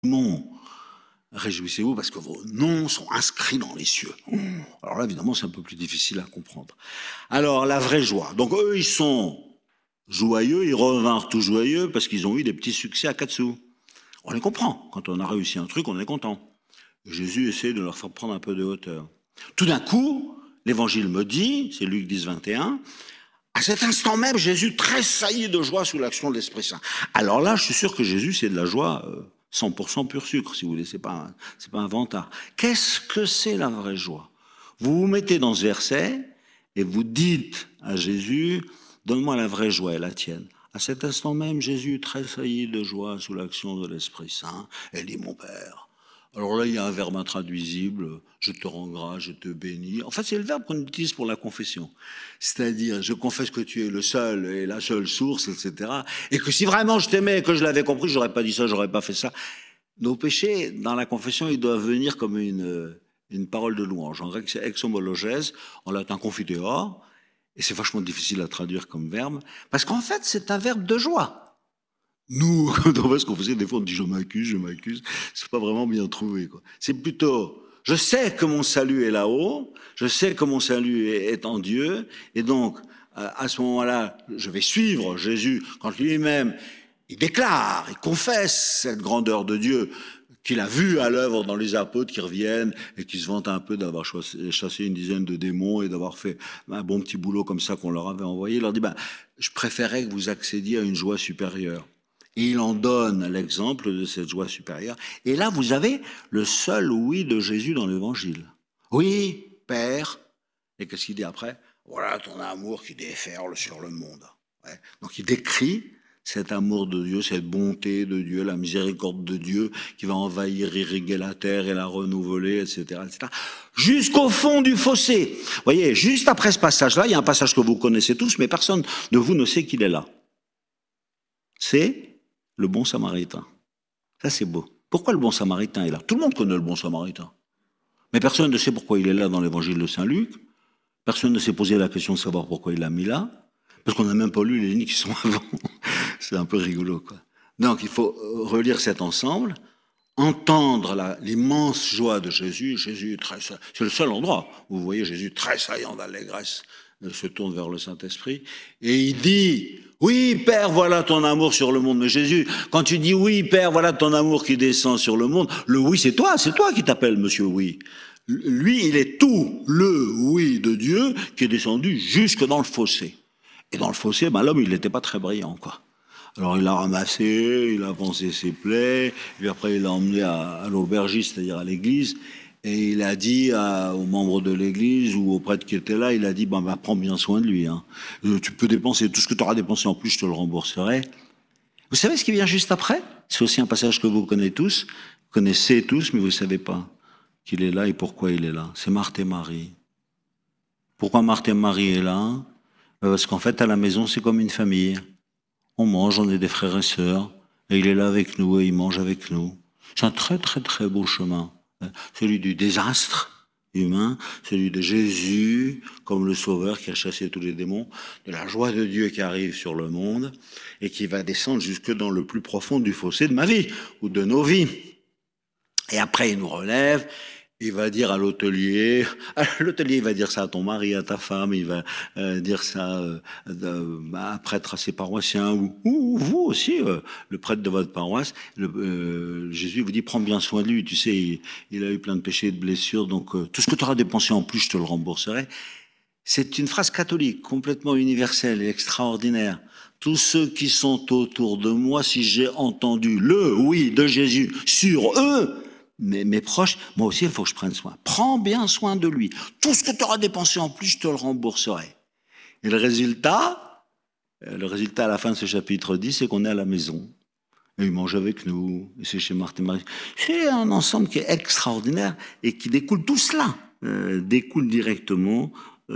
Non, réjouissez-vous parce que vos noms sont inscrits dans les cieux. Alors là, évidemment, c'est un peu plus difficile à comprendre. Alors, la vraie joie. Donc, eux, ils sont joyeux, ils revinrent tout joyeux parce qu'ils ont eu des petits succès à Katsu. On les comprend. Quand on a réussi un truc, on est content. Jésus essaie de leur faire prendre un peu de hauteur. Tout d'un coup, l'évangile me dit, c'est Luc 10, 21, à cet instant même, Jésus tressaillit de joie sous l'action de l'Esprit Saint. Alors là, je suis sûr que Jésus, c'est de la joie 100% pur sucre, si vous voulez, c'est pas un vantard. Qu'est-ce que c'est la vraie joie? Vous vous mettez dans ce verset et vous dites à Jésus, donne-moi la vraie joie et la tienne. À cet instant même, Jésus tressaillit de joie sous l'action de l'Esprit Saint et dit, mon Père. Alors là, il y a un verbe intraduisible, je te rends grâce, je te bénis. En fait, c'est le verbe qu'on utilise pour la confession. C'est-à-dire, je confesse que tu es le seul et la seule source, etc. Et que si vraiment je t'aimais et que je l'avais compris, j'aurais pas dit ça, j'aurais pas fait ça. Nos péchés, dans la confession, ils doivent venir comme une parole de louange. En grec, c'est exomologèse, en latin, confiteor. Et c'est vachement difficile à traduire comme verbe, parce qu'en fait, c'est un verbe de joie. Nous, quand on va se confesser, des fois on dit je m'accuse, c'est pas vraiment bien trouvé, quoi. C'est plutôt, je sais que mon salut est là-haut, je sais que mon salut est en Dieu, et donc, à ce moment-là, je vais suivre Jésus quand lui-même, il déclare, il confesse cette grandeur de Dieu qu'il a vu à l'œuvre dans les apôtres qui reviennent et qui se vantent un peu d'avoir chassé une dizaine de démons et d'avoir fait un bon petit boulot comme ça qu'on leur avait envoyé. Il leur dit, je préférais que vous accédiez à une joie supérieure. Et il en donne l'exemple de cette joie supérieure. Et là, vous avez le seul oui de Jésus dans l'Évangile. Oui, Père. Et qu'est-ce qu'il dit après? Voilà ton amour qui déferle sur le monde. Ouais. Donc il décrit cet amour de Dieu, cette bonté de Dieu, la miséricorde de Dieu qui va envahir, irriguer la terre et la renouveler, etc., etc. Jusqu'au fond du fossé. Vous voyez, juste après ce passage-là, il y a un passage que vous connaissez tous, mais personne de vous ne sait qu'il est là. C'est le bon samaritain. Ça, c'est beau. Pourquoi le bon samaritain est là? Tout le monde connaît le bon samaritain. Mais personne ne sait pourquoi il est là dans l'évangile de Saint-Luc. Personne ne s'est posé la question de savoir pourquoi il l'a mis là. Parce qu'on n'a même pas lu les lignes qui sont avant. C'est un peu rigolo, quoi. Donc, il faut relire cet ensemble, entendre l'immense joie de Jésus. Jésus, c'est le seul endroit où vous voyez Jésus tressaillant d'allégresse, se tourne vers le Saint-Esprit, et il dit, oui, Père, voilà ton amour sur le monde. Mais Jésus, quand tu dis oui, Père, voilà ton amour qui descend sur le monde, le oui, c'est toi qui t'appelles Monsieur Oui. Lui, il est tout le oui de Dieu qui est descendu jusque dans le fossé. Et dans le fossé, l'homme, il n'était pas très brillant, quoi. Alors il l'a ramassé, il a pansé ses plaies, puis après il l'a emmené à l'aubergiste, c'est-à-dire à l'église, et il a dit aux membres de l'église ou aux prêtres qui étaient là, il a dit, prends bien soin de lui. Hein. Tu peux dépenser tout ce que tu auras dépensé en plus, je te le rembourserai. Vous savez ce qui vient juste après? C'est aussi un passage que vous connaissez tous, mais vous ne savez pas qu'il est là et pourquoi il est là. C'est Marthe et Marie. Pourquoi Marthe et Marie est là? Parce qu'en fait, à la maison, c'est comme une famille. On mange, on est des frères et sœurs, et il est là avec nous, et il mange avec nous. C'est un très très très beau chemin. Celui du désastre humain, celui de Jésus, comme le Sauveur qui a chassé tous les démons, de la joie de Dieu qui arrive sur le monde, et qui va descendre jusque dans le plus profond du fossé de ma vie, ou de nos vies. Et après, il nous relève, il va dire à l'hôtelier il va dire ça à ton mari, à ta femme, il va dire ça à un prêtre, à ses paroissiens, ou vous aussi, le prêtre de votre paroisse. Jésus vous dit, prends bien soin de lui, tu sais, il a eu plein de péchés et de blessures, donc tout ce que tu auras dépensé en plus, je te le rembourserai. C'est une phrase catholique, complètement universelle et extraordinaire. Tous ceux qui sont autour de moi, si j'ai entendu le oui de Jésus sur eux, mes proches, moi aussi, il faut que je prenne soin. Prends bien soin de lui. Tout ce que tu auras dépensé en plus, je te le rembourserai. Et le résultat à la fin de ce chapitre 10, c'est qu'on est à la maison. Et il mange avec nous. Et c'est chez Marthe et Marie. C'est un ensemble qui est extraordinaire et qui découle tout cela. Découle directement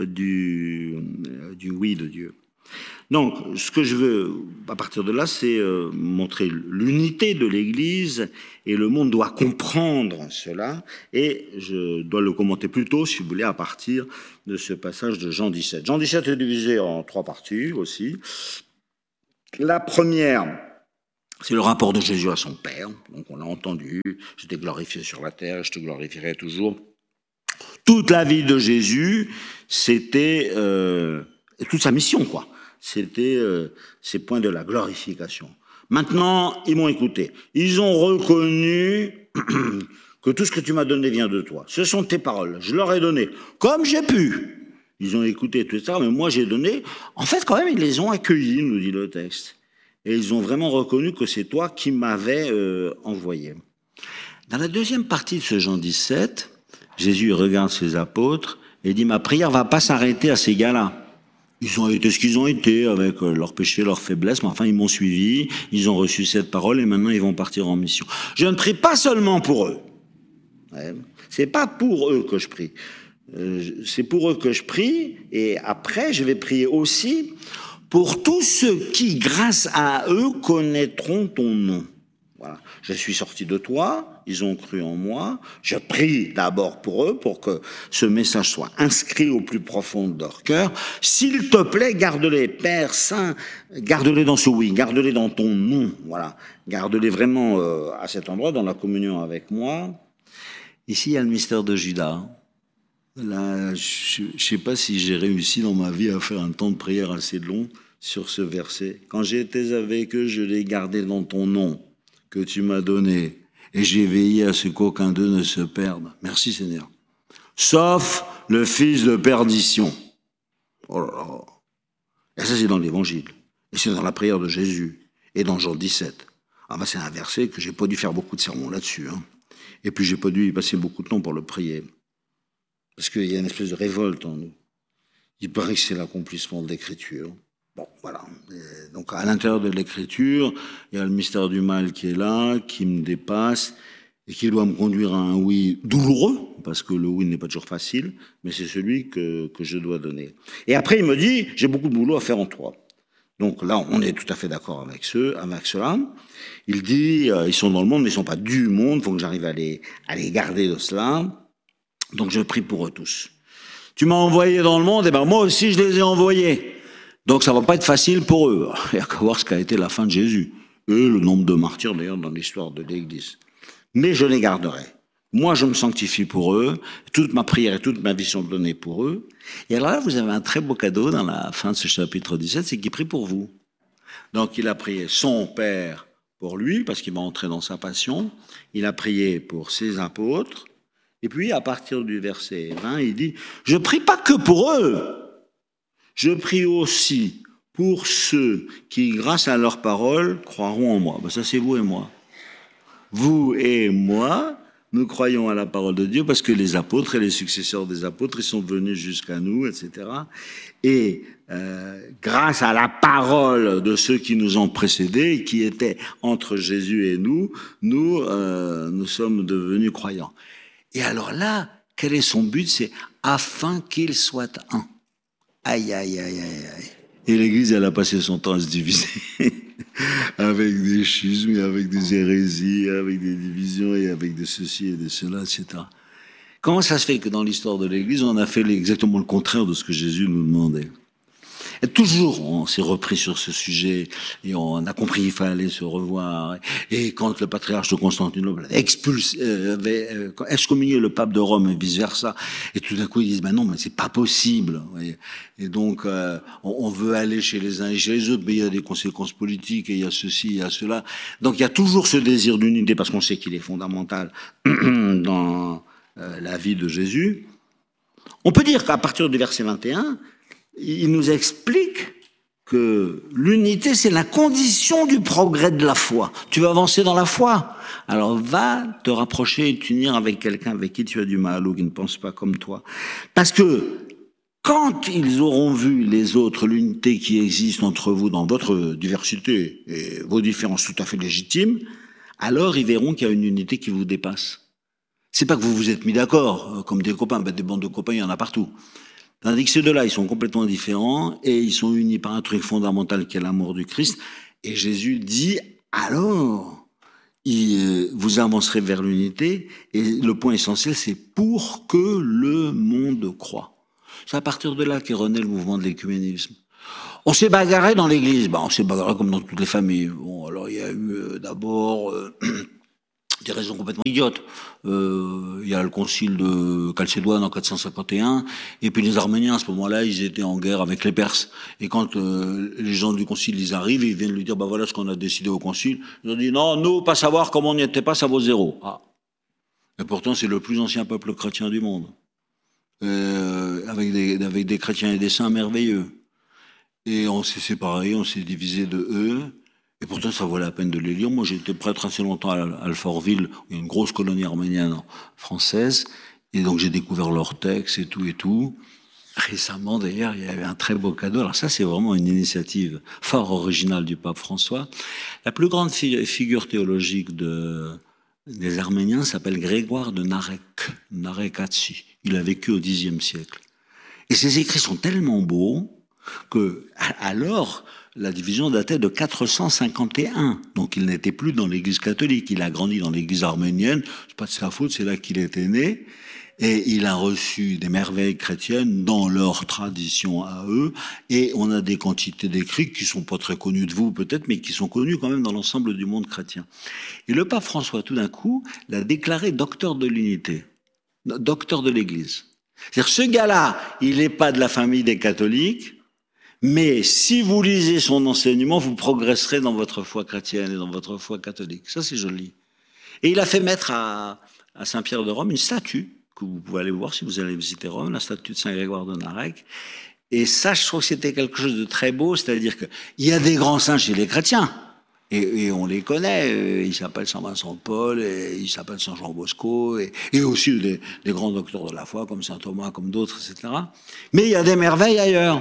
du oui de Dieu. Donc, ce que je veux, à partir de là, c'est montrer l'unité de l'Église, et le monde doit comprendre cela, et je dois le commenter plutôt, si vous voulez, à partir de ce passage de Jean 17. Jean 17 est divisé en 3 parties aussi. La première, C'est le rapport de Jésus à son Père. Donc on l'a entendu, je t'ai glorifié sur la terre, je te glorifierai toujours. Toute la vie de Jésus, c'était toute sa mission, quoi. C'était ces points de la glorification. Maintenant, ils m'ont écouté. Ils ont reconnu que tout ce que tu m'as donné vient de toi. Ce sont tes paroles. Je leur ai donné comme j'ai pu. Ils ont écouté tout ça, mais moi j'ai donné. En fait, quand même, ils les ont accueillis, nous dit le texte. Et ils ont vraiment reconnu que c'est toi qui m'avais envoyé. Dans la deuxième partie de ce Jean 17, Jésus regarde ses apôtres et dit « Ma prière va pas s'arrêter à ces gars-là. Ils ont été ce qu'ils ont été avec leurs péchés, leurs faiblesses, mais enfin ils m'ont suivi, ils ont reçu cette parole et maintenant ils vont partir en mission. Je ne prie pas seulement pour eux. Ouais. C'est pas pour eux que je prie. C'est pour eux que je prie et après je vais prier aussi pour tous ceux qui, grâce à eux, connaîtront ton nom. Voilà. Je suis sorti de toi, ils ont cru en moi. Je prie d'abord pour eux, pour que ce message soit inscrit au plus profond de leur cœur. S'il te plaît, garde-les, Père Saint, garde-les dans ce oui, garde-les dans ton nom. Voilà, garde-les vraiment à cet endroit, dans la communion avec moi. Ici, il y a le mystère de Judas. Là, je ne sais pas si j'ai réussi dans ma vie à faire un temps de prière assez long sur ce verset. Quand j'étais avec eux, je les gardais dans ton nom que tu m'as donné, et j'ai veillé à ce qu'aucun d'eux ne se perde. Merci Seigneur. Sauf le fils de perdition. Oh là là. Et ça c'est dans l'évangile. Et c'est dans la prière de Jésus. Et dans Jean 17. Ah ben c'est un verset que j'ai pas dû faire beaucoup de sermons là-dessus. Hein. Et puis j'ai pas dû y passer beaucoup de temps pour le prier. Parce qu'il y a une espèce de révolte en nous. Il paraît que c'est l'accomplissement de l'Écriture. Bon, voilà. Et donc, à l'intérieur de l'Écriture, il y a le mystère du mal qui est là, qui me dépasse, et qui doit me conduire à un oui douloureux, parce que le oui n'est pas toujours facile, mais c'est celui que je dois donner. Et après, il me dit, j'ai beaucoup de boulot à faire en toi. Donc là, on est tout à fait d'accord avec cela. Il dit, ils sont dans le monde, mais ils ne sont pas du monde, il faut que j'arrive à les garder de cela. Donc je prie pour eux tous. Tu m'as envoyé dans le monde, et ben moi aussi je les ai envoyés. Donc ça va pas être facile pour eux. Il y a qu'à voir ce qu'a été la fin de Jésus. Et le nombre de martyrs d'ailleurs dans l'histoire de l'Église. Mais je les garderai. Moi je me sanctifie pour eux. Toute ma prière et toute ma vie sont données pour eux. Et alors là vous avez un très beau cadeau dans la fin de ce chapitre 17, c'est qu'il prie pour vous. Donc il a prié son Père pour lui, parce qu'il va entrer dans sa passion. Il a prié pour ses apôtres. Et puis, à partir du verset 20, il dit « Je prie pas que pour eux, je prie aussi pour ceux qui, grâce à leur parole, croiront en moi. » Ben ça, c'est vous et moi. Vous et moi, nous croyons à la parole de Dieu parce que les apôtres et les successeurs des apôtres, ils sont venus jusqu'à nous, etc. Et grâce à la parole de ceux qui nous ont précédés, qui étaient entre Jésus et nous sommes devenus croyants. Et alors là, quel est son but? C'est afin qu'ils soient un. Aïe, aïe, aïe, aïe, aïe. Et l'Église, elle a passé son temps à se diviser avec des schismes, avec des hérésies, avec des divisions et avec de ceci et de cela, etc. Comment ça se fait que dans l'histoire de l'Église, on a fait exactement le contraire de ce que Jésus nous demandait? Et toujours, on s'est repris sur ce sujet et on a compris qu'il fallait se revoir. Et quand le patriarche de Constantinople avait excommunié le pape de Rome et vice-versa, et tout d'un coup ils disent ben non, mais c'est pas possible. Voyez. Et donc on veut aller chez les uns et chez les autres, mais il y a des conséquences politiques et il y a ceci, il y a cela. Donc il y a toujours ce désir d'unité parce qu'on sait qu'il est fondamental dans la vie de Jésus. On peut dire qu'à partir du verset 21, il nous explique que l'unité, c'est la condition du progrès de la foi. Tu veux avancer dans la foi, alors va te rapprocher et t'unir avec quelqu'un avec qui tu as du mal ou qui ne pense pas comme toi. Parce que quand ils auront vu les autres, l'unité qui existe entre vous dans votre diversité et vos différences tout à fait légitimes, alors ils verront qu'il y a une unité qui vous dépasse. C'est pas que vous vous êtes mis d'accord comme des copains, ben des bandes de copains, il y en a partout. Tandis que ces deux-là, ils sont complètement différents et ils sont unis par un truc fondamental qui est l'amour du Christ. Et Jésus dit, alors, vous avancerez vers l'unité. Et le point essentiel, c'est pour que le monde croie. C'est à partir de là qu'est rené le mouvement de l'écuménisme. On s'est bagarré dans l'église. On s'est bagarré comme dans toutes les familles. Bon, alors il y a eu d'abord des raisons complètement idiotes. Il y a le concile de Chalcédoine en 451, et puis les Arméniens, à ce moment-là, ils étaient en guerre avec les Perses. Et quand les gens du concile, ils arrivent, ils viennent lui dire, voilà ce qu'on a décidé au concile. Ils ont dit, non, nous, pas savoir comment on n'y était pas, ça vaut 0. Ah. Et pourtant, c'est le plus ancien peuple chrétien du monde. Avec des chrétiens et des saints merveilleux. Et on s'est séparés, on s'est divisé de eux. Et pourtant, ça valait la peine de les lire. Moi, j'ai été prêtre assez longtemps à Alfortville, où il y a une grosse colonie arménienne française. Et donc, j'ai découvert leurs textes et tout et tout. Récemment, d'ailleurs, il y avait un très beau cadeau. Alors ça, c'est vraiment une initiative fort originale du pape François. La plus grande figure théologique des Arméniens s'appelle Grégoire de Narekatsi. Il a vécu au Xe siècle. Et ses écrits sont tellement beaux que, alors, la division datait de 451. Donc il n'était plus dans l'église catholique. Il a grandi dans l'église arménienne. C'est pas de sa faute, c'est là qu'il était né. Et il a reçu des merveilles chrétiennes dans leur tradition à eux. Et on a des quantités d'écrits qui sont pas très connus de vous peut-être, mais qui sont connus quand même dans l'ensemble du monde chrétien. Et le pape François, tout d'un coup, l'a déclaré docteur de l'unité, docteur de l'église. C'est-à-dire, ce gars-là, il n'est pas de la famille des catholiques, mais si vous lisez son enseignement, vous progresserez dans votre foi chrétienne et dans votre foi catholique. Ça, c'est joli. Et il a fait mettre à Saint-Pierre de Rome une statue, que vous pouvez aller voir si vous allez visiter Rome, la statue de Saint-Grégoire de Narek. Et ça, je trouve que c'était quelque chose de très beau, c'est-à-dire qu'il y a des grands saints chez les chrétiens. Et on les connaît, ils s'appellent Saint Vincent de Paul, et ils s'appellent Saint Jean Bosco, et aussi des grands docteurs de la foi, comme Saint Thomas, comme d'autres, etc. Mais il y a des merveilles ailleurs.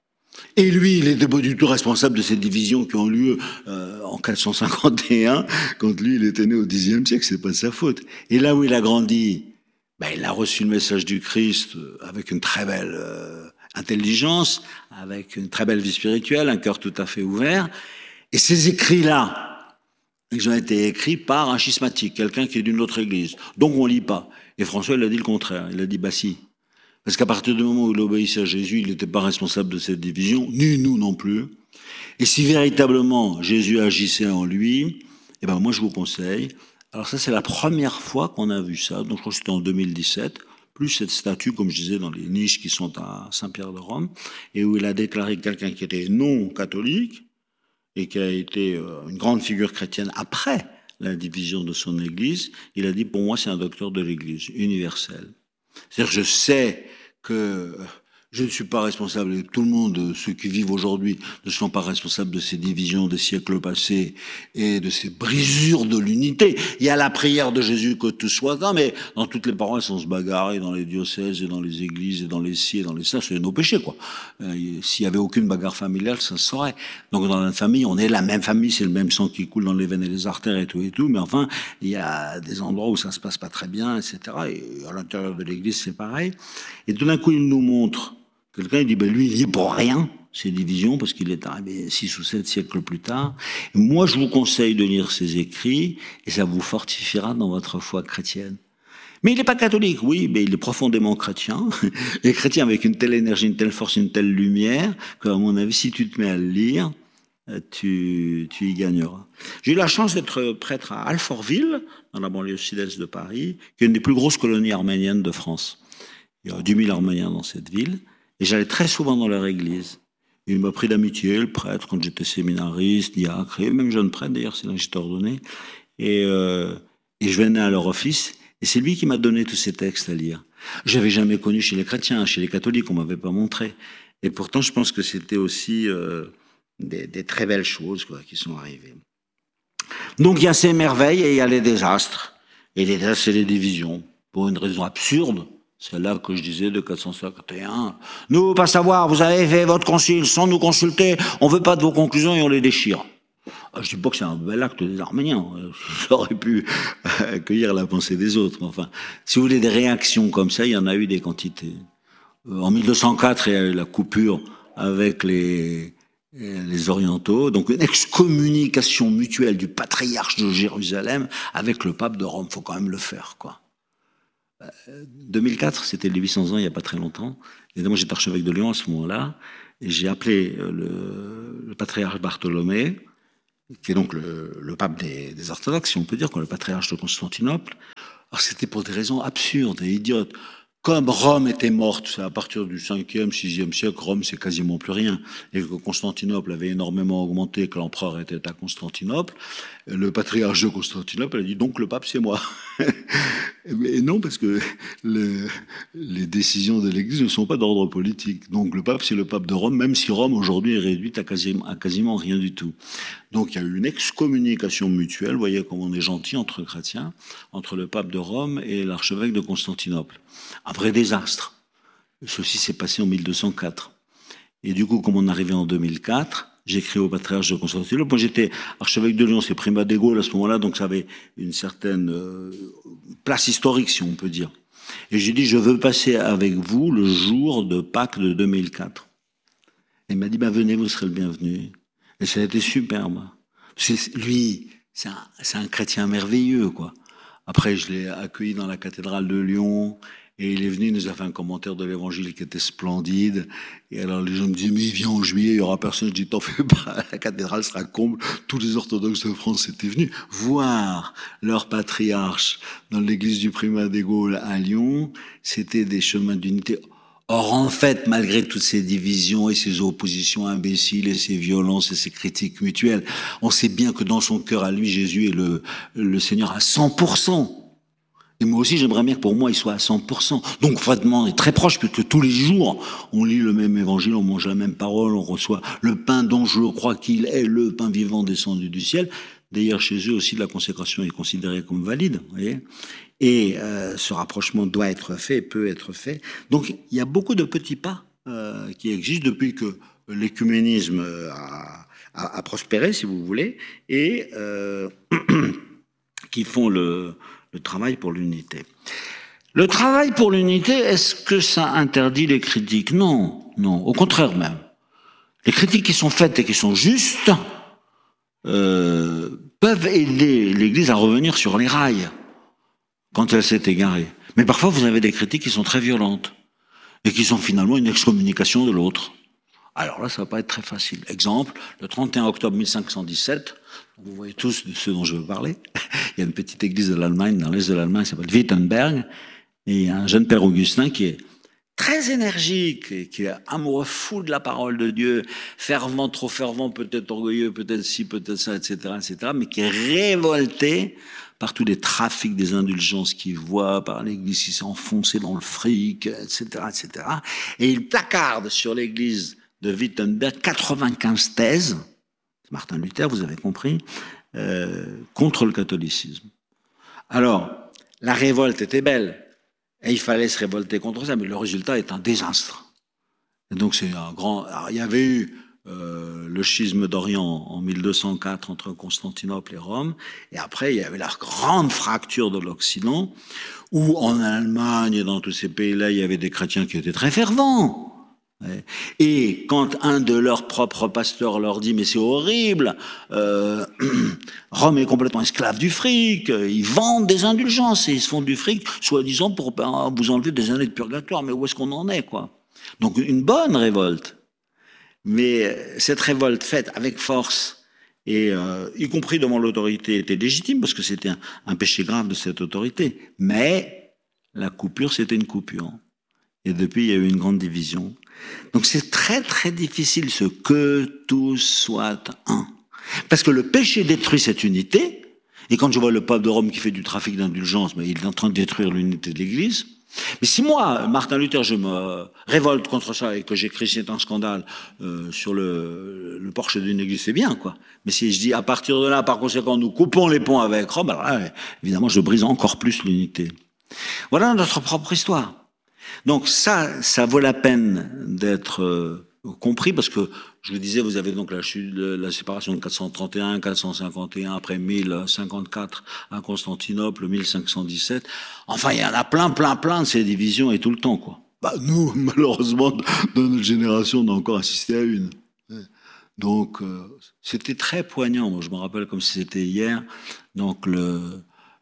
Et lui, il n'était pas du tout responsable de ces divisions qui ont lieu en 451, quand lui, il était né au Xe siècle, c'est pas de sa faute. Et là où il a grandi, il a reçu le message du Christ avec une très belle intelligence, avec une très belle vie spirituelle, un cœur tout à fait ouvert. Et ces écrits-là, ils ont été écrits par un schismatique, quelqu'un qui est d'une autre église. Donc on ne lit pas. Et François, il a dit le contraire. Il a dit, si. Parce qu'à partir du moment où il obéissait à Jésus, il n'était pas responsable de cette division, ni nous non plus. Et si véritablement Jésus agissait en lui, moi je vous conseille. Alors ça, c'est la première fois qu'on a vu ça. Donc je crois que c'était en 2017. Plus cette statue, comme je disais, dans les niches qui sont à Saint-Pierre de Rome, et où il a déclaré quelqu'un qui était non catholique, et qui a été une grande figure chrétienne après la division de son Église, il a dit, pour moi, c'est un docteur de l'Église, universel. C'est-à-dire, je sais que je ne suis pas responsable, et tout le monde, ceux qui vivent aujourd'hui, ne sont pas responsables de ces divisions des siècles passés et de ces brisures de l'unité. Il y a la prière de Jésus que tout soit un, mais dans toutes les paroisses, on se bagarre, et dans les diocèses, et dans les églises, et dans les ci, et dans les ça, c'est nos péchés, quoi. S'il y avait aucune bagarre familiale, ça se saurait. Donc dans notre famille, on est la même famille, c'est le même sang qui coule dans les veines et les artères et tout, mais enfin, il y a des endroits où ça se passe pas très bien, etc. Et à l'intérieur de l'église, c'est pareil. Et tout d'un coup, il nous montre quelqu'un, il dit, lui, il y est pour rien, ces divisions, parce qu'il est arrivé 6 ou 7 siècles plus tard. Et moi, je vous conseille de lire ses écrits, et ça vous fortifiera dans votre foi chrétienne. Mais il n'est pas catholique, oui, mais il est profondément chrétien. Et chrétien avec une telle énergie, une telle force, une telle lumière, qu'à mon avis, si tu te mets à le lire, tu y gagneras. J'ai eu la chance d'être prêtre à Alfortville, dans la banlieue sud-est de Paris, qui est une des plus grosses colonies arméniennes de France. Il y a 10 000 Arméniens dans cette ville. Et j'allais très souvent dans leur église. Il m'a pris d'amitié, le prêtre, quand j'étais séminariste, diacre, et même jeune prêtre d'ailleurs, c'est là que j'étais ordonné. Et je venais à leur office, et c'est lui qui m'a donné tous ces textes à lire. Je n'avais jamais connu chez les chrétiens, chez les catholiques, on ne m'avait pas montré. Et pourtant, je pense que c'était aussi des très belles choses qui sont arrivées. Donc il y a ces merveilles et il y a les désastres. Et les désastres, c'est les divisions, pour une raison absurde. C'est là que je disais de 451. Nous, pas savoir, vous avez fait votre concile sans nous consulter, on veut pas de vos conclusions et on les déchire. Je dis pas que c'est un bel acte des Arméniens. Ça aurait pu accueillir la pensée des autres. Enfin, si vous voulez des réactions comme ça, il y en a eu des quantités. En 1204, il y a eu la coupure avec les orientaux, donc une excommunication mutuelle du patriarche de Jérusalem avec le pape de Rome. Faut quand même le faire, quoi. 2004, c'était les 800 ans, il n'y a pas très longtemps. Et moi, j'étais archevêque de Lyon à ce moment-là. Et j'ai appelé le patriarche Bartholomée, qui est donc le pape des orthodoxes, si on peut dire, le patriarche de Constantinople. Alors c'était pour des raisons absurdes et idiotes. Comme Rome était morte, à partir du 5e, 6e siècle, Rome c'est quasiment plus rien, et que Constantinople avait énormément augmenté, que l'empereur était à Constantinople, le patriarche de Constantinople a dit donc le pape c'est moi. Mais non, parce que les décisions de l'Église ne sont pas d'ordre politique. Donc le pape c'est le pape de Rome, même si Rome aujourd'hui est réduite à quasiment rien du tout. Donc il y a eu une excommunication mutuelle, vous voyez comme on est gentil entre chrétiens, entre le pape de Rome et l'archevêque de Constantinople. Un vrai désastre. Ceci s'est passé en 1204. Et du coup, comme on arrivait en 2004, j'ai écrit au patriarche de Constantinople. Moi, j'étais archevêque de Lyon, c'est Prima de Gaulle à ce moment-là, donc ça avait une certaine place historique, si on peut dire. Et j'ai dit, je veux passer avec vous le jour de Pâques de 2004. Et il m'a dit, venez, vous serez le bienvenu. Et ça a été superbe. Lui, c'est un chrétien merveilleux, quoi. Après, je l'ai accueilli dans la cathédrale de Lyon. Et il est venu, il nous a fait un commentaire de l'évangile qui était splendide. Et alors les gens me disaient, mais il vient en juillet, il n'y aura personne. Je dis, t'en fais pas, la cathédrale sera comble. Tous les orthodoxes de France étaient venus voir leur patriarche dans l'église du Primat des Gaules à Lyon. C'était des chemins d'unité. Or, en fait, malgré toutes ces divisions et ces oppositions imbéciles et ces violences et ces critiques mutuelles, on sait bien que dans son cœur à lui, Jésus est le Seigneur à 100%. Et moi aussi, j'aimerais bien que pour moi, il soit à 100%. Donc, fatalement, on est très proche, puisque tous les jours, on lit le même évangile, on mange la même parole, on reçoit le pain dont je crois qu'il est le pain vivant descendu du ciel. D'ailleurs, chez eux aussi, la consécration est considérée comme valide, vous voyez. Et ce rapprochement doit être fait, peut être fait. Donc, il y a beaucoup de petits pas qui existent depuis que l'écuménisme a prospéré, si vous voulez, et qui font le travail pour l'unité. Le travail pour l'unité, est-ce que ça interdit les critiques? Non, non, au contraire même. Les critiques qui sont faites et qui sont justes peuvent aider l'Église à revenir sur les rails quand elle s'est égarée. Mais parfois, vous avez des critiques qui sont très violentes et qui sont finalement une excommunication de l'autre. Alors là, ça va pas être très facile. Exemple, le 31 octobre 1517, vous voyez tous de ce dont je veux parler, il y a une petite église de l'Allemagne, dans l'est de l'Allemagne, qui s'appelle Wittenberg, et il y a un jeune père Augustin qui est très énergique, et qui est amoureux fou de la parole de Dieu, fervent, trop fervent, peut-être orgueilleux, peut-être ci, peut-être ça, etc., mais qui est révolté par tous les trafics des indulgences qu'il voit, par l'église qui s'est enfoncée dans le fric, etc. Et il placarde sur l'église de Wittenberg 95 thèses, Martin Luther, vous avez compris, contre le catholicisme. Alors, la révolte était belle, et il fallait se révolter contre ça, mais le résultat est un désastre. Et donc c'est un grand... Alors, il y avait eu le schisme d'Orient en 1204 entre Constantinople et Rome, et après il y avait la grande fracture de l'Occident, où en Allemagne et dans tous ces pays-là, il y avait des chrétiens qui étaient très fervents. Et quand un de leurs propres pasteurs leur dit « mais c'est horrible, Rome est complètement esclave du fric, ils vendent des indulgences et ils se font du fric, soi-disant pour vous enlever des années de purgatoire, mais où est-ce qu'on en est, quoi ?» Donc une bonne révolte, mais cette révolte faite avec force, et y compris devant l'autorité, était légitime, parce que c'était un péché grave de cette autorité, mais la coupure, c'était une coupure. Et depuis, il y a eu une grande division. Donc c'est très très difficile ce que tous soient un. Parce que le péché détruit cette unité, et quand je vois le pape de Rome qui fait du trafic d'indulgence, il est en train de détruire l'unité de l'Église. Mais si moi, Martin Luther, je me révolte contre ça et que j'écris c'est un scandale sur le porche d'une église, c'est bien, quoi. Mais si je dis à partir de là, par conséquent, nous coupons les ponts avec Rome, alors là, évidemment, je brise encore plus l'unité. Voilà notre propre histoire. Donc ça vaut la peine d'être compris, parce que, je vous disais, vous avez donc la séparation de 431, 451, après 1054 à Constantinople, 1517. Enfin, il y en a plein de ces divisions, et tout le temps, quoi. Nous, malheureusement, dans notre génération, on a encore assisté à une. Donc, c'était très poignant. Moi, je me rappelle comme si c'était hier. Donc,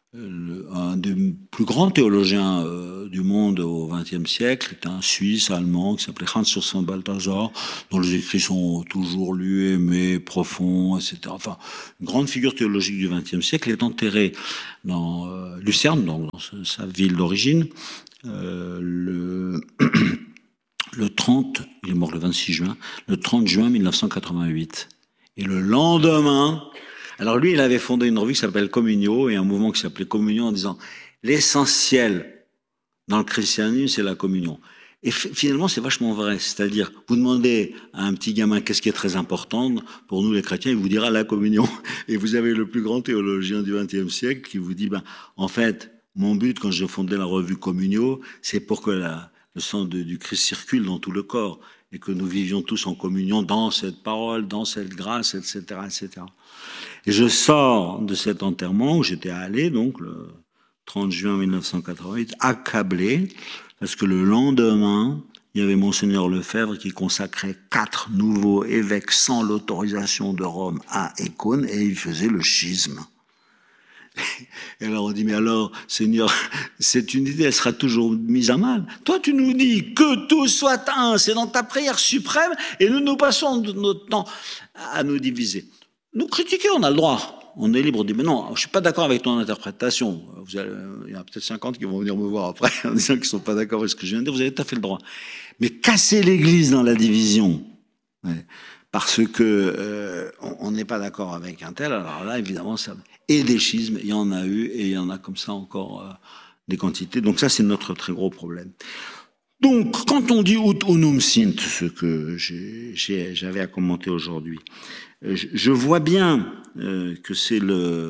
un des plus grands théologiens du monde au XXe siècle était un Suisse allemand qui s'appelait Hans Urs Balthasar, dont les écrits sont toujours lus, aimés, profonds, etc. Enfin, une grande figure théologique du XXe siècle est enterré dans Lucerne, donc dans sa ville d'origine, le 30, il est mort le 26 juin, le 30 juin 1988. Et le lendemain, alors lui, il avait fondé une revue qui s'appelle Communio et un mouvement qui s'appelait Communion en disant l'essentiel dans le christianisme, c'est la communion. Et finalement, c'est vachement vrai. C'est-à-dire, vous demandez à un petit gamin qu'est-ce qui est très important pour nous les chrétiens, il vous dira la communion. Et vous avez le plus grand théologien du XXe siècle qui vous dit, en fait, mon but quand j'ai fondé la revue Communio, c'est pour que le sang du Christ circule dans tout le corps et que nous vivions tous en communion dans cette parole, dans cette grâce, etc., etc. Et je sors de cet enterrement où j'étais allé, donc le 30 juin 1988, accablé, parce que le lendemain, il y avait Monseigneur Lefebvre qui consacrait 4 nouveaux évêques sans l'autorisation de Rome à Écône, et il faisait le schisme. Et alors on dit, mais alors, Seigneur, cette unité, elle sera toujours mise à mal. Toi, tu nous dis que tout soit un, c'est dans ta prière suprême, et nous passons notre temps à nous diviser. Nous critiquer, on a le droit. On est libre de dire, mais non, je ne suis pas d'accord avec ton interprétation. Il y en a peut-être 50 qui vont venir me voir après en disant qu'ils ne sont pas d'accord avec ce que je viens de dire. Vous avez tout à fait le droit. Mais casser l'Église dans la division, parce que on n'est pas d'accord avec un tel, alors là, évidemment, ça... Et des schismes, il y en a eu, et il y en a comme ça encore des quantités. Donc ça, c'est notre très gros problème. Donc, quand on dit ut unum sint, ce que j'avais à commenter aujourd'hui, je vois bien que c'est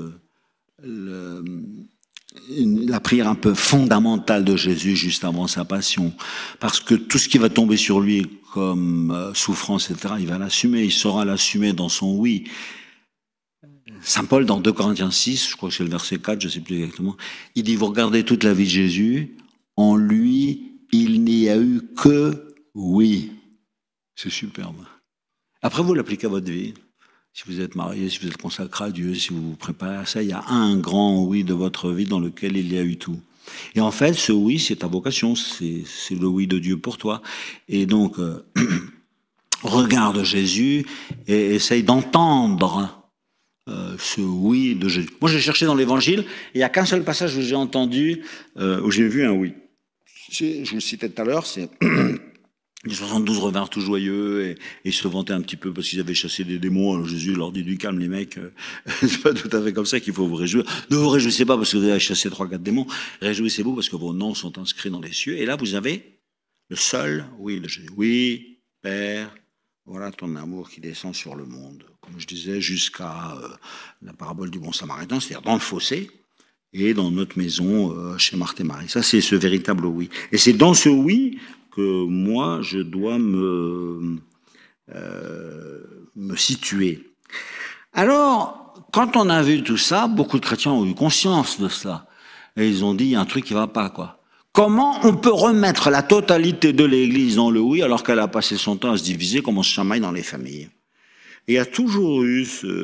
la prière un peu fondamentale de Jésus juste avant sa passion, parce que tout ce qui va tomber sur lui comme souffrance, etc., il va l'assumer, il saura l'assumer dans son oui. Saint Paul, dans 2 Corinthiens 6, je crois que c'est le verset 4, je ne sais plus exactement, il dit, vous regardez toute la vie de Jésus, en lui, il n'y a eu que oui. C'est superbe. Après, vous l'appliquez à votre vie. Si vous êtes marié, si vous êtes consacré à Dieu, si vous vous préparez à ça, il y a un grand oui de votre vie dans lequel il y a eu tout. Et en fait, ce oui, c'est ta vocation, c'est le oui de Dieu pour toi. Et donc, regarde Jésus et essaye d'entendre ce oui de Jésus. Moi, j'ai cherché dans l'Évangile, et il n'y a qu'un seul passage où j'ai entendu, où j'ai vu un oui. Je vous le citais tout à l'heure, c'est les 72 revinrent tout joyeux et ils se vantaient un petit peu parce qu'ils avaient chassé des démons. Alors Jésus leur dit du calme les mecs, c'est pas tout à fait comme ça qu'il faut vous réjouir. Ne vous réjouissez pas parce que vous avez chassé 3-4 démons, réjouissez-vous parce que vos noms sont inscrits dans les cieux. Et là vous avez le seul oui de Jésus. Oui, Père, voilà ton amour qui descend sur le monde. Comme je disais, jusqu'à la parabole du bon samaritain, c'est-à-dire dans le fossé et dans notre maison chez Marthe et Marie. Ça, c'est ce véritable oui. Et c'est dans ce oui que moi, je dois me situer. Alors, quand on a vu tout ça, beaucoup de chrétiens ont eu conscience de cela. Et ils ont dit, il y a un truc qui ne va pas, quoi. Comment on peut remettre la totalité de l'Église dans le oui alors qu'elle a passé son temps à se diviser comme on se chamaille dans les familles? Et il y a toujours eu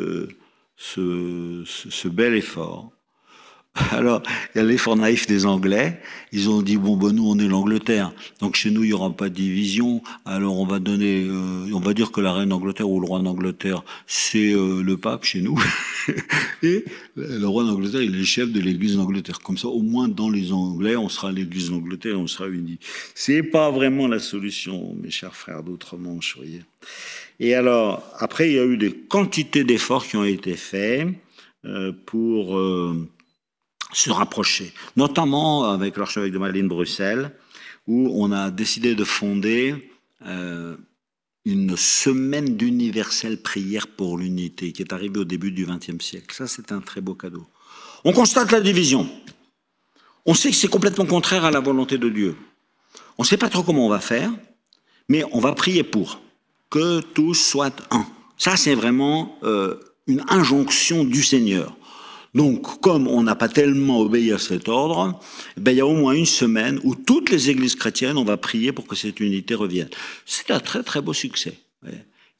ce bel effort. Alors, il y a l'effort naïf des Anglais. Ils ont dit, bon, nous, on est l'Angleterre. Donc, chez nous, il n'y aura pas de division. Alors, on va donner, on va dire que la reine d'Angleterre ou le roi d'Angleterre, c'est le pape chez nous. Et le roi d'Angleterre, il est chef de l'église d'Angleterre. Comme ça, au moins, dans les Anglais, on sera l'église d'Angleterre, on sera unis. C'est pas vraiment la solution, mes chers frères d'outre-Manche, vous voyez. Et alors, après, il y a eu des quantités d'efforts qui ont été faits pour se rapprocher, notamment avec l'archevêque de Malines Bruxelles, où on a décidé de fonder une semaine d'universelle prière pour l'unité, qui est arrivée au début du XXe siècle. Ça, c'est un très beau cadeau. On constate la division. On sait que c'est complètement contraire à la volonté de Dieu. On ne sait pas trop comment on va faire, mais on va prier pour que tous soient un. Ça, c'est vraiment une injonction du Seigneur. Donc, comme on n'a pas tellement obéi à cet ordre, il y a au moins une semaine où toutes les églises chrétiennes, on va prier pour que cette unité revienne. C'est un très très beau succès,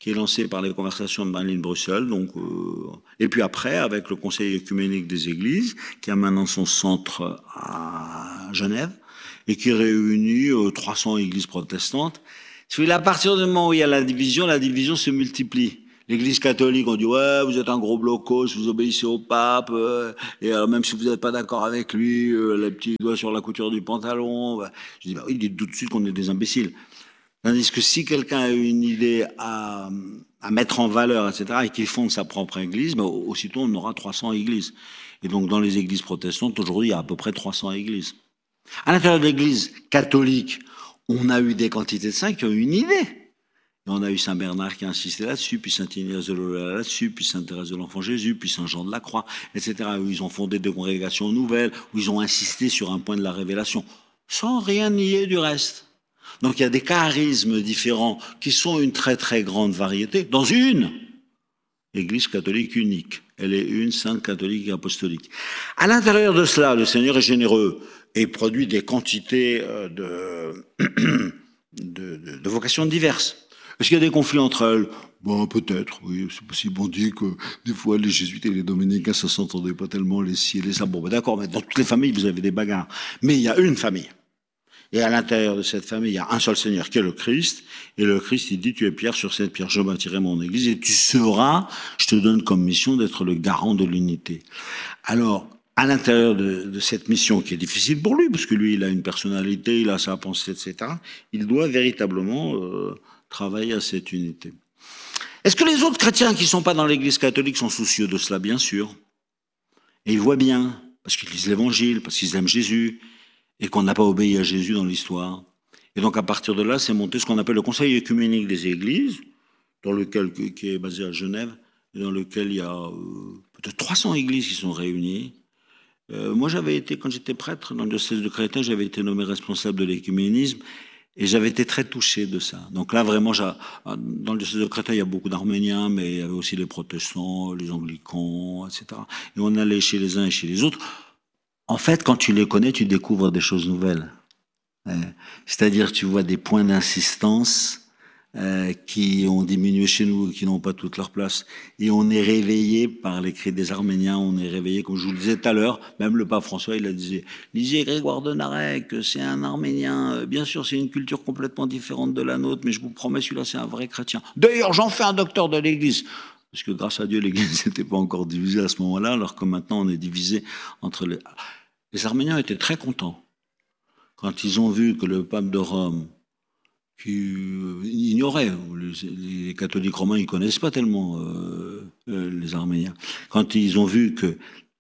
qui est lancé par les conversations de Berlin-Bruxelles. Donc, et puis après, avec le Conseil œcuménique des Églises, qui a maintenant son centre à Genève, et qui réunit 300 églises protestantes. À partir du moment où il y a la division se multiplie. L'Église catholique, on dit, ouais, vous êtes un gros blocos, vous obéissez au pape, et alors même si vous n'êtes pas d'accord avec lui, les petits doigts sur la couture du pantalon. Je dis, bah oui, dites tout de suite qu'on est des imbéciles. Tandis que si quelqu'un a une idée à mettre en valeur, etc., et qu'il fonde sa propre église, bah, aussitôt on aura 300 églises. Et donc dans les églises protestantes, aujourd'hui, il y a à peu près 300 églises. À l'intérieur de l'église catholique, on a eu des quantités de saints qui ont eu une idée. Et on a eu Saint Bernard qui a insisté là-dessus, puis Saint Ignace de Loyola là-dessus, puis Sainte Thérèse de l'Enfant Jésus, puis Saint Jean de la Croix, etc., où ils ont fondé des congrégations nouvelles, où ils ont insisté sur un point de la révélation, sans rien nier du reste. Donc il y a des charismes différents qui sont une très très grande variété dans une Église catholique unique. Elle est une, sainte, catholique et apostolique. À l'intérieur de cela, le Seigneur est généreux et produit des quantités de vocations diverses. Est-ce qu'il y a des conflits entre elles? Bon, peut-être, oui, c'est possible. On dit que des fois, les jésuites et les dominicains, ça s'entendait pas tellement, les ci et les ça. Bon, ben d'accord, mais dans toutes les familles, vous avez des bagarres. Mais il y a une famille. Et à l'intérieur de cette famille, il y a un seul Seigneur qui est le Christ. Et le Christ, il dit, tu es pierre, sur cette pierre, je bâtirai mon église. Et tu seras, je te donne comme mission d'être le garant de l'unité. Alors, à l'intérieur de cette mission qui est difficile pour lui, parce que lui, il a une personnalité, il a sa pensée, etc., il doit véritablement travailler à cette unité. Est-ce que les autres chrétiens qui ne sont pas dans l'église catholique sont soucieux de cela? Bien sûr. Et ils voient bien, parce qu'ils lisent l'évangile, parce qu'ils aiment Jésus, et qu'on n'a pas obéi à Jésus dans l'histoire. Et donc, à partir de là, c'est monté ce qu'on appelle le Conseil œcuménique des Églises, qui est basé à Genève, et dans lequel il y a peut-être 300 églises qui sont réunies. Moi, j'avais été, quand j'étais prêtre dans le diocèse de Créteil, j'avais été nommé responsable de l'écuménisme, et j'avais été très touché de ça. Donc là, vraiment, dans le diocèse de Créteil, il y a beaucoup d'Arméniens, mais il y avait aussi les protestants, les anglicans, etc. Et on allait chez les uns et chez les autres. En fait, quand tu les connais, tu découvres des choses nouvelles. C'est-à-dire, tu vois des points d'insistance qui ont diminué chez nous, qui n'ont pas toute leur place. Et on est réveillé par les cris des Arméniens, on est réveillé, comme je vous le disais tout à l'heure, même le pape François, il a dit, lisez Grégoire de Narek, c'est un Arménien, bien sûr, c'est une culture complètement différente de la nôtre, mais je vous promets, celui-là, c'est un vrai chrétien. D'ailleurs, j'en fais un docteur de l'Église. Parce que grâce à Dieu, l'Église n'était pas encore divisée à ce moment-là, alors que maintenant on est divisé entre les... Les Arméniens étaient très contents quand ils ont vu que le pape de Rome, qui ignorait, les catholiques romains, ils connaissent pas tellement les Arméniens, quand ils ont vu que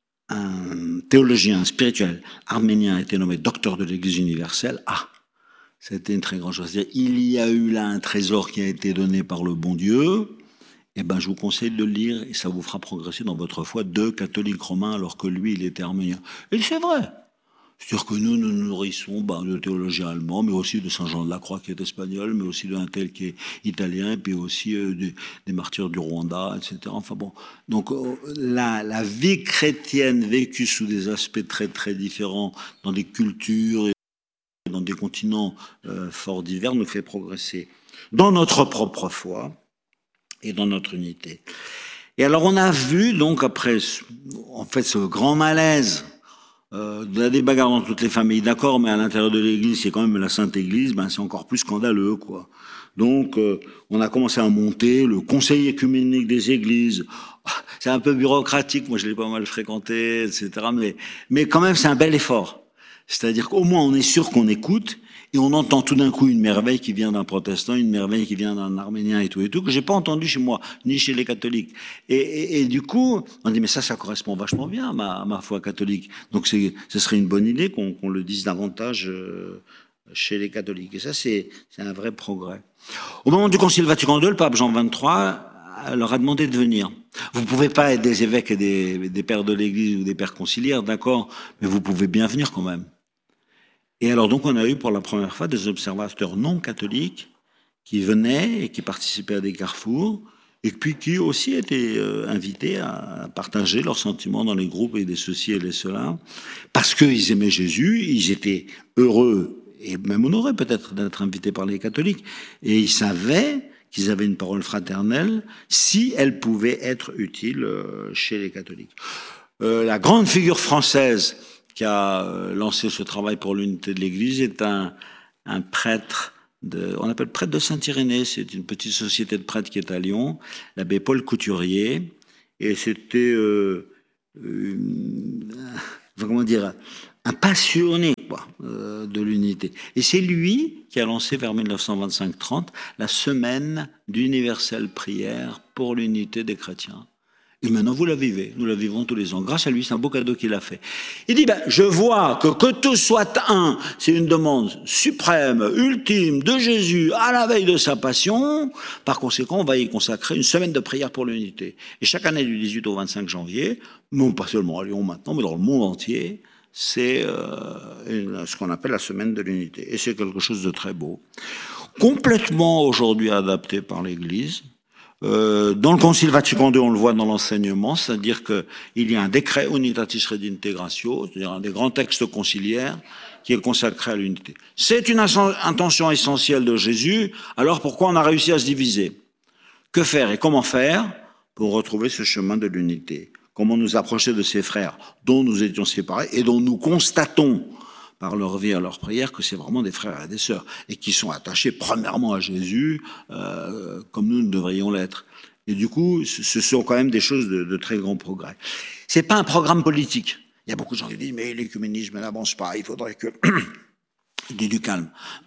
un théologien spirituel arménien était nommé docteur de l'Église universelle, c'était une très grande chose. C'est-à-dire, il y a eu là un trésor qui a été donné par le bon Dieu. Eh ben, je vous conseille de le lire et ça vous fera progresser dans votre foi de catholiques romains alors que lui, il était arménien. Et c'est vrai. C'est-à-dire que nous nous nourrissons de théologiens allemands, mais aussi de Saint Jean de la Croix qui est espagnol, mais aussi d'un tel qui est italien, et puis aussi des martyrs du Rwanda, etc. Enfin bon, donc la vie chrétienne vécue sous des aspects très très différents, dans des cultures et dans des continents fort divers, nous fait progresser dans notre propre foi et dans notre unité. Et alors on a vu donc après en fait ce grand malaise, il y a des bagarres dans toutes les familles, d'accord, mais à l'intérieur de l'Église, c'est quand même la Sainte Église, c'est encore plus scandaleux, quoi. Donc on a commencé à monter le Conseil œcuménique des Églises. C'est un peu bureaucratique, moi je l'ai pas mal fréquenté, etc. Mais quand même c'est un bel effort. C'est-à-dire qu'au moins on est sûr qu'on écoute. Et on entend tout d'un coup une merveille qui vient d'un protestant, une merveille qui vient d'un arménien et tout, que j'ai pas entendu chez moi, ni chez les catholiques. Et du coup, on dit, mais ça correspond vachement bien à ma foi catholique. Donc ce serait une bonne idée qu'on le dise davantage chez les catholiques. Et ça, c'est un vrai progrès. Au moment du Concile Vatican II, le pape Jean XXIII leur a demandé de venir. Vous pouvez pas être des évêques et des pères de l'Église ou des pères conciliaires, d'accord, mais vous pouvez bien venir quand même. Et alors donc on a eu pour la première fois des observateurs non catholiques qui venaient et qui participaient à des carrefours et puis qui aussi étaient invités à partager leurs sentiments dans les groupes et des ceci et des cela parce qu'ils aimaient Jésus, ils étaient heureux et même honorés peut-être d'être invités par les catholiques et ils savaient qu'ils avaient une parole fraternelle, si elle pouvait être utile chez les catholiques. La grande figure française qui a lancé ce travail pour l'unité de l'Église est un prêtre, on appelle prêtre de Saint-Irénée, c'est une petite société de prêtres qui est à Lyon, l'abbé Paul Couturier, et c'était, comment dire, un passionné de l'unité. Et c'est lui qui a lancé vers 1925-30 la semaine d'universelle prière pour l'unité des chrétiens. Et maintenant, vous la vivez. Nous la vivons tous les ans. Grâce à lui, c'est un beau cadeau qu'il a fait. Il dit, je vois que tous soient un. C'est une demande suprême, ultime de Jésus à la veille de sa passion. Par conséquent, on va y consacrer une semaine de prière pour l'unité. Et chaque année, du 18 au 25 janvier, non pas seulement à Lyon maintenant, mais dans le monde entier, c'est ce qu'on appelle la semaine de l'unité. Et c'est quelque chose de très beau. Complètement aujourd'hui adapté par l'Église. Dans le Concile Vatican II, on le voit dans l'enseignement, c'est-à-dire qu'il y a un décret Unitatis Redintegratio, c'est-à-dire un des grands textes conciliaires qui est consacré à l'unité. C'est une intention essentielle de Jésus, alors pourquoi on a réussi à se diviser? Que faire et comment faire pour retrouver ce chemin de l'unité? Comment nous approcher de ces frères dont nous étions séparés et dont nous constatons par leur vie et leur prière, que c'est vraiment des frères et des sœurs, et qui sont attachés premièrement à Jésus, comme nous devrions l'être. Et du coup, ce sont quand même des choses de très grand progrès. C'est pas un programme politique. Il y a beaucoup de gens qui disent, mais l'écuménisme n'avance pas, il faudrait que... Il dit du calme.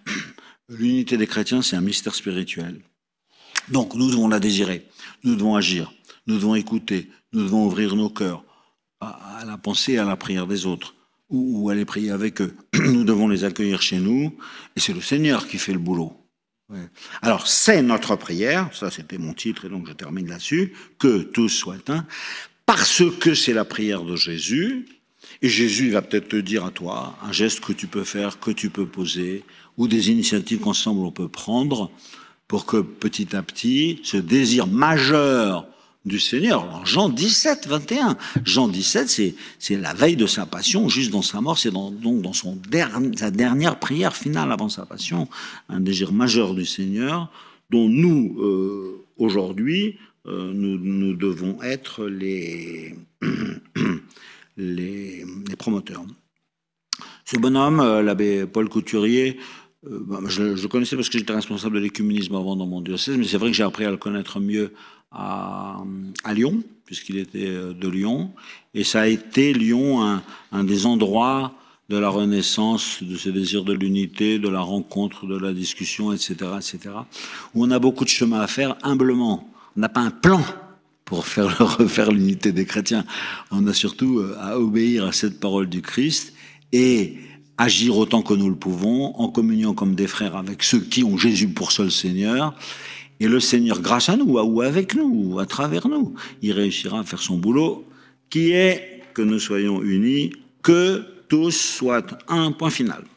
L'unité des chrétiens, c'est un mystère spirituel. Donc, nous devons la désirer, nous devons agir, nous devons écouter, nous devons ouvrir nos cœurs à la pensée et à la prière des autres, ou aller prier avec eux. Nous devons les accueillir chez nous, et c'est le Seigneur qui fait le boulot. Ouais. Alors, c'est notre prière, ça c'était mon titre, et donc je termine là-dessus, que tous soient un, parce que c'est la prière de Jésus, et Jésus va peut-être te dire à toi un geste que tu peux faire, que tu peux poser, ou des initiatives qu'ensemble on peut prendre, pour que petit à petit, ce désir majeur du Seigneur. Alors, Jean 17, 21. Jean 17, c'est la veille de sa passion, juste dans sa mort, c'est donc dans sa dernière prière finale avant sa passion, un désir majeur du Seigneur, dont nous, aujourd'hui, nous devons être les promoteurs. Ce bonhomme, l'abbé Paul Couturier, je connaissais parce que j'étais responsable de l'écuménisme avant dans mon diocèse, mais c'est vrai que j'ai appris à le connaître mieux à Lyon, puisqu'il était de Lyon, et ça a été Lyon un des endroits de la renaissance, de ce désir de l'unité, de la rencontre, de la discussion, etc., où on a beaucoup de chemin à faire humblement. On n'a pas un plan pour refaire l'unité des chrétiens. On a surtout à obéir à cette parole du Christ et agir autant que nous le pouvons, en communion comme des frères avec ceux qui ont Jésus pour seul Seigneur. Et le Seigneur, grâce à nous, ou avec nous, ou à travers nous, il réussira à faire son boulot, qui est que nous soyons unis, que tous soient un, point final.